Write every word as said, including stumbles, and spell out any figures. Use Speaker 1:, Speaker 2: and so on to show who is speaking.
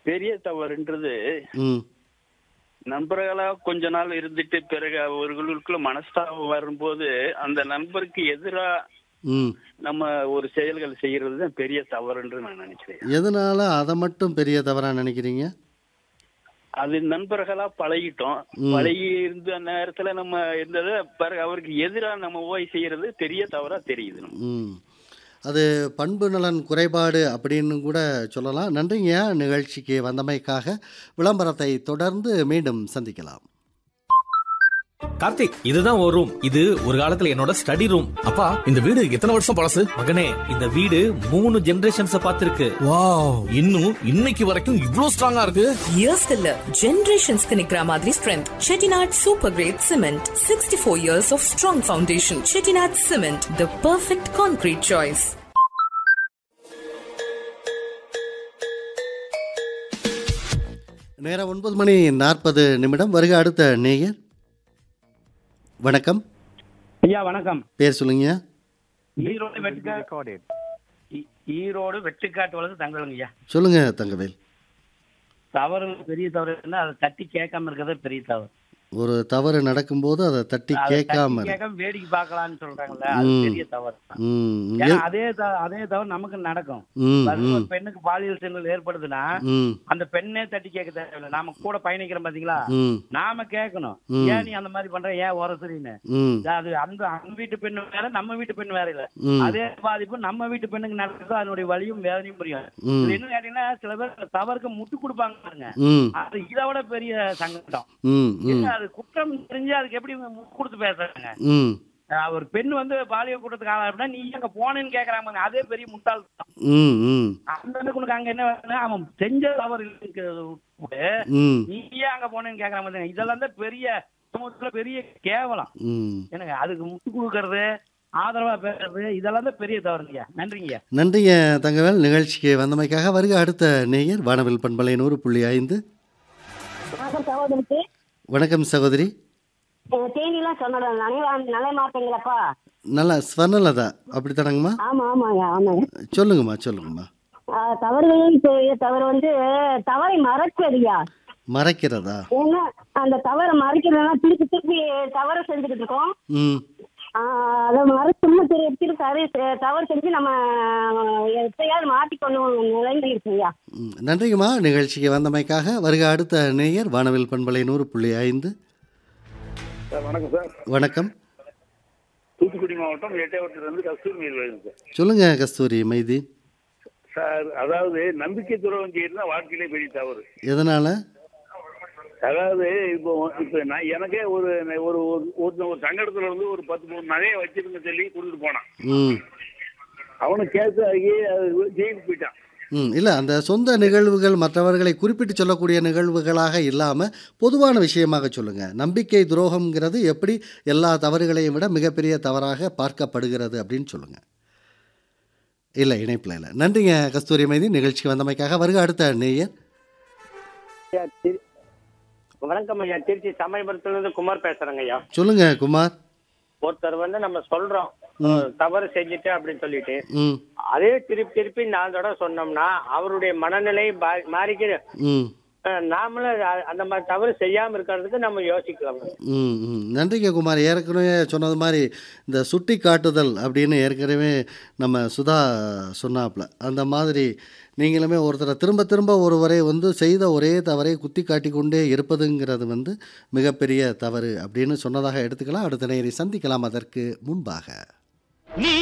Speaker 1: பெரிய தவறுன்றது
Speaker 2: ம்.
Speaker 1: நண்பர்களா கொஞ்ச நாள் இருந்துட்டு பிறகு அவர்களுக்குள்ள மனஸ்தாபம் வரும்போது அந்த நண்பருக்கு எதிரா
Speaker 2: ம்.
Speaker 1: நம்ம ஒரு செயல்கள் செய்யறது தான் பெரிய தவறுன்று நான் நினைக்கிறேன்.
Speaker 2: எதனால அத மட்டும் பெரிய தவறா நினைக்கிறீங்க?
Speaker 1: அது நண்பர்களா பழகிட்டோம்.
Speaker 2: ம்.
Speaker 1: பழகி இருந்த நேரத்துல நம்ம இருந்தது பிறகு அவருக்கு எதிரா நம்ம போய் செய்யறது பெரிய தவறா தெரியுது நமக்கு.
Speaker 2: ம். அது பண்பு நலன் குறைபாடு அப்படின்னு கூட சொல்லலாம். நன்றிங்கய்யா நிகழ்ச்சிக்கு வந்தமைக்காக. விளம்பரத்தை தொடர்ந்து மீண்டும் சந்திக்கலாம்.
Speaker 3: கார்த்திக், இதுதான் ஒரு ரூம். இது ஒரு காலத்துல என்னோட ஸ்டடி ரூம்.
Speaker 4: அப்பா இந்த வீடு எத்தனை வருஷம் பழசு?
Speaker 3: மகனே, இந்த வீடு மூணு ஜெனரேஷன்ஸ் பார்த்திருக்கு.
Speaker 4: வாவ், இன்னும் இன்னைக்கு வரைக்கும் இவ்ளோ ஸ்ட்ராங்கா இருக்கு.
Speaker 5: இயர்ஸ் இல்ல, ஜெனரேஷன்ஸ்க்கு நிக்கிற மாதிரி strength. Chettinad super great cement, sixty four years of strong foundation. Chettinad cement, the perfect concrete choice.
Speaker 2: நேரம் ஒன்பது மணி நாற்பது நிமிடம். வருக அடுத்த நேயர். வணக்கம்.
Speaker 6: ஐயா வணக்கம்.
Speaker 2: பேர் சொல்லுங்க.
Speaker 6: ஈரோடு வெட்டுக்காடு ஈ- ஈரோடு வெட்டுக்காட்டு வளர்ந்து தங்கலுங்க ஐயா.
Speaker 2: சொல்லுங்க தங்கவேல்.
Speaker 6: தவறு பெரிய தவறு இருந்தா அதை தட்டி கேட்காம இருக்கிறது பெரிய தவறு.
Speaker 2: ஒரு தவறு நடக்கும்போது அதை தட்டி
Speaker 6: அதை
Speaker 2: கேட்காம
Speaker 6: தட்டி
Speaker 2: இரு.
Speaker 6: கேட்காம வேடிக்கை பார்க்கலாம்னு சொல்றாங்கல்ல, அது
Speaker 2: ம்.
Speaker 6: பெரிய தவறு தான்.
Speaker 2: ம்.
Speaker 6: ஏன்னா
Speaker 2: எ-
Speaker 6: அதே த- அதே தவறு நமக்கு நடக்கும்.
Speaker 2: ம்.
Speaker 6: அது ஒரு
Speaker 2: ம்.
Speaker 6: பெண்ணுக்கு பாலியல் சீண்டல் ஏற்படுதுன்னா
Speaker 2: ம்.
Speaker 6: அந்த பெண்ணே தட்டி கேட்க தேவையில்லை. நாம கூட பயணிக்கிறோம் பாத்தீங்களா,
Speaker 2: ம்.
Speaker 6: நாம கேட்கணும்,
Speaker 2: ம்.
Speaker 6: ஏன் நீ அந்த மாதிரி பண்ற, ஏன் உரசுறீன்னு.
Speaker 2: ம்.
Speaker 6: அது அந்த அந்த வீட்டு பெண்ணு வேற, நம்ம வீட்டு பெண் வேற இல்ல.
Speaker 2: ம்.
Speaker 6: அதே பாதிப்பு நம்ம வீட்டு பெண்ணுக்கு நடக்குதோ அதனுடைய வலியும் வேதனையும் புரியும்.
Speaker 2: ம்.
Speaker 6: இது என்ன கேட்டீங்கன்னா, சில பேர் தவறுக்கு முட்டு கொடுப்பாங்க பாருங்க,
Speaker 2: ம்.
Speaker 6: அது இதை விட பெரிய சங்கடம்.
Speaker 2: ம். ம்.
Speaker 6: என்ன அது குற்றம் தெரிஞ்சு அதுக்கு எப்படி முட்டு கொடுத்து பேசுறாங்க.
Speaker 2: ம்.
Speaker 6: அஹ் ஒரு பெண் வந்து பாலியல் குற்றத்துக்கு ஆளா அப்படின்னா நீ எங்க போனேன்னு கேக்குறாங்க பாருங்க, அதே பெரிய முட்டாள்.
Speaker 2: ம். ம்.
Speaker 6: அந்த அளவுக்கு உனக்கு அங்க என்ன வேணும்னா, அவன் செஞ்ச தவறு இல்லைங்கிறது விட்டு,
Speaker 2: ம்.
Speaker 6: நீ ஏன் அங்க போனேன்னு கேக்குறாங்க பாருங்க. இதெல்லாம் தான் பெரிய சமூகத்துல பெரிய கேவலம்.
Speaker 2: ம்.
Speaker 6: என்னங்க அதுக்கு முட்டு கொடுக்கறது, ஆதரவா பேசுறது, இதெல்லாம் தான் பெரிய தவறுங்கய்யா. நன்றிங்க.
Speaker 2: நன்றிங்க தங்கவேல் நிகழ்ச்சிக்கு வந்தமைக்காக. வருக அடுத்த நேயர். வானவில் பண்பலை நூறு புள்ளி ஐந்து.
Speaker 7: வணக்கம் சகோதரிக்கு.
Speaker 2: வணக்கம் சகோதரி.
Speaker 7: தேனிலாம் சொன்னோட நினைவா நிலை மாட்டீங்களப்பா.
Speaker 2: நல்லா ஸ்வர்ணலதா அப்படித்தானங்கம்மா?
Speaker 7: ஆமா ஆமாங்க ஆமாங்க.
Speaker 2: சொல்லுங்கம்மா சொல்லுங்கம்மா.
Speaker 7: ஆஹ் தவறுகளின் பெரிய தவறு வந்து தவறை மறைக்கிறதுயா.
Speaker 2: மறைக்கிறதா?
Speaker 7: ஏன்னா அந்த தவறை மறைக்கிறதுனா திருப்பி திருப்பி தவறு செஞ்சுக்கிட்டு இருக்கோம்.
Speaker 2: ம்.
Speaker 7: ஆஹ் அதை மறைச்சும் திருப்பி திருப்பி தவறு தவறு செஞ்சு நம்ம எப்பயாவது மாட்டிக்கொள்ளும் நிலைமை இருக்குங்கய்யா.
Speaker 2: ம். நன்றிங்கம்மா நிகழ்ச்சிக்கு வந்தமைக்காக. வருக அடுத்த நேயர். வானவில் பண்பலை நூறு புள்ளி ஐந்து.
Speaker 1: சார் வணக்கம் சார்.
Speaker 2: வணக்கம்.
Speaker 1: தூத்துக்குடி மாவட்டம் எட்டயபுரத்திலிருந்து கஸ்தூரி மீர் வேணும் சார்.
Speaker 2: சொல்லுங்க கஸ்தூரி மைதி.
Speaker 1: சார் அதாவது நம்பிக்கை துரோகம் செய்யறது வாழ்க்கையிலே பெரிய தவறு.
Speaker 2: எதனால?
Speaker 1: அதாவது இப்போ இப்போ நான் எனக்கே ஒரு ஒரு ஒரு ஒரு சங்கடத்துல இருந்து ஒரு பத்து மூணு நகையை வச்சிருங்க சொல்லி கொடுத்துட்டு போனான்.
Speaker 2: ம்.
Speaker 1: அவனு கேஸ் ஆகி அது ஜெயிலுக்கு போயிட்டான்.
Speaker 2: ம். இல்லை அந்த சொந்த நிகழ்வுகள் மற்றவர்களை குறிப்பிட்டு சொல்லக்கூடிய நிகழ்வுகளாக இல்லாமல் பொதுவான விஷயமாக சொல்லுங்கள். நம்பிக்கை துரோகம்ங்கிறது எப்படி எல்லா தவறுகளையும் விட மிகப்பெரிய தவறாக பார்க்கப்படுகிறது அப்படின்னு சொல்லுங்கள். இல்லை இணைப்பில் இல்லை. நன்றிங்க கஸ்தூரி மைதி நிகழ்ச்சிக்கு வந்தமைக்காக. வருக அடுத்த நேயர்.
Speaker 6: வணக்கம் ஐயா. திருச்சி சமயபுரத்துல இருந்து குமார் பேசுறேங்க ஐயா.
Speaker 2: சொல்லுங்க குமார்.
Speaker 6: ஒருத்தர் வந்து நம்ம சொல்றோம் தவறு செஞ்சுட்டு அப்படின்னு சொல்லிட்டு,
Speaker 2: ம்.
Speaker 6: அதே திருப்பி திருப்பி நாலு தடவை சொன்னோம்னா அவருடைய மனநிலை பா- மாறிக்கிது.
Speaker 2: ம்.
Speaker 6: அஹ் நாமளும் அ- அந்த மாதிரி தவறு செய்யாம இருக்கிறதுக்கு நம்ம யோசிக்கலாம்.
Speaker 2: ம். ம். நன்றிங்க குமார். ஏற்கனவே சொன்னது மாதிரி இந்த சுட்டி காட்டுதல் அப்படின்னு ஏற்கனவே நம்ம சுதா சொன்னாப்புல, அந்த மாதிரி நீங்களுமே ஒருத்தரை திரும்ப திரும்ப ஒருவரை வந்து செய்த ஒரே தவறை குத்தி காட்டி கொண்டே இருப்பதுங்கிறது வந்து மிகப்பெரிய தவறு அப்படின்னு சொன்னதாக எடுத்துக்கலாம். அடுத்த நேயரை சந்திக்கலாம் அதற்கு முன்பாக.